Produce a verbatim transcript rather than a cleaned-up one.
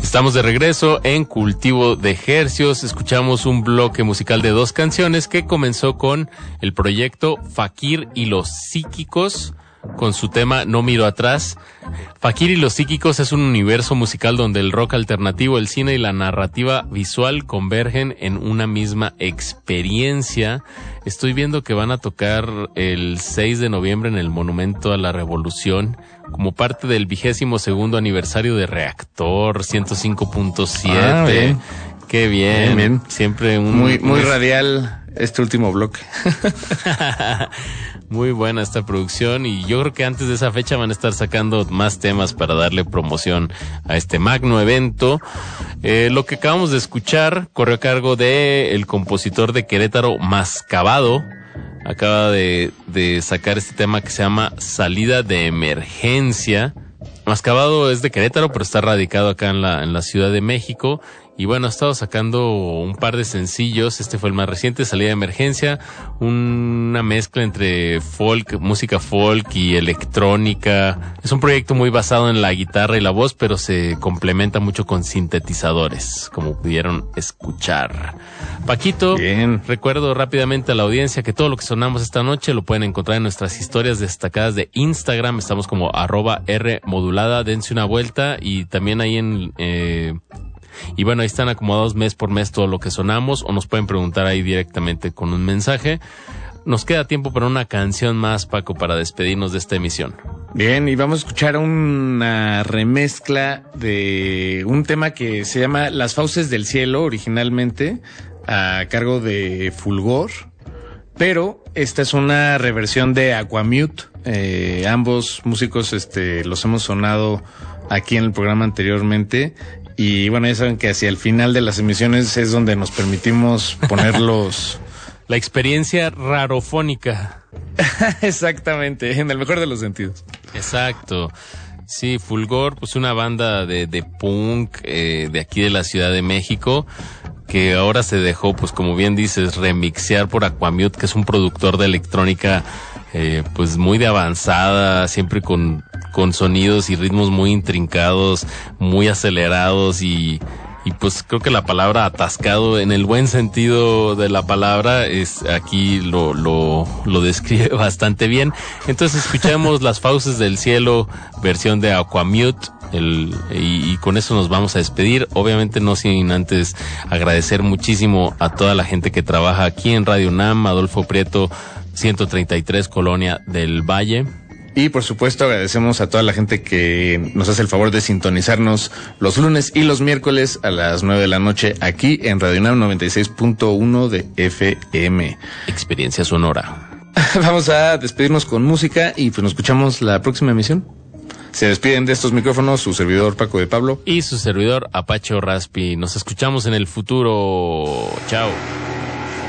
Estamos de regreso en Cultivo de Hercios. Escuchamos un bloque musical de dos canciones que comenzó con el proyecto Fakir y los Psíquicos, con su tema No Miro Atrás. Fakir y los Psíquicos es un universo musical donde el rock alternativo, el cine y la narrativa visual convergen en una misma experiencia. Estoy viendo que van a tocar el seis de noviembre en el Monumento a la Revolución como parte del vigésimo segundo aniversario de Reactor ciento cinco punto siete. Ah, bien. Qué bien. Bien, bien. Siempre un... Muy, muy radial este último bloque. Muy buena esta producción y yo creo que antes de esa fecha van a estar sacando más temas para darle promoción a este magno evento. Eh, lo que acabamos de escuchar corrió a cargo de el compositor de Querétaro, Mascabado. Acaba de, de sacar este tema que se llama Salida de Emergencia. Mascabado es de Querétaro, pero está radicado acá en la, en la Ciudad de México. Y bueno, ha estado sacando un par de sencillos. Este fue el más reciente, Salida de Emergencia, una mezcla entre folk, música folk y electrónica. Es un proyecto muy basado en la guitarra y la voz, pero se complementa mucho con sintetizadores, como pudieron escuchar. Paquito, bien. Recuerdo rápidamente a la audiencia que todo lo que sonamos esta noche lo pueden encontrar en nuestras historias destacadas de Instagram. Estamos como arroba R modulada, dense una vuelta y también ahí en... Eh, Y bueno, ahí están acomodados mes por mes todo lo que sonamos, o nos pueden preguntar ahí directamente con un mensaje. Nos queda tiempo para una canción más, Paco, para despedirnos de esta emisión. Bien, y vamos a escuchar una remezcla de un tema que se llama Las Fauces del Cielo, originalmente a cargo de Fulgor, pero esta es una reversión de Aquamute. Eh, ambos músicos este, los hemos sonado aquí en el programa anteriormente. Y bueno, ya saben que hacia el final de las emisiones es donde nos permitimos ponerlos... La experiencia rarofónica. Exactamente, en el mejor de los sentidos. Exacto. Sí, Fulgor, pues una banda de, de punk eh, de aquí de la Ciudad de México, que ahora se dejó, pues como bien dices, remixear por Aquamute, que es un productor de electrónica eh, pues muy de avanzada, siempre con... con sonidos y ritmos muy intrincados, muy acelerados y, y pues creo que la palabra atascado en el buen sentido de la palabra es aquí lo, lo, lo describe bastante bien. Entonces escuchemos Las Fauces del Cielo, versión de Aquamute, el, y, y con eso nos vamos a despedir. Obviamente no sin antes agradecer muchísimo a toda la gente que trabaja aquí en Radio UNAM, Adolfo Prieto, ciento treinta y tres, Colonia del Valle. Y por supuesto agradecemos a toda la gente que nos hace el favor de sintonizarnos los lunes y los miércoles a las nueve de la noche aquí en Radio UNAM noventa y seis punto uno de F M. Experiencia sonora. Vamos a despedirnos con música y pues nos escuchamos la próxima emisión. Se despiden de estos micrófonos su servidor Paco de Pablo y su servidor Apache Raspi. Nos escuchamos en el futuro. Chao.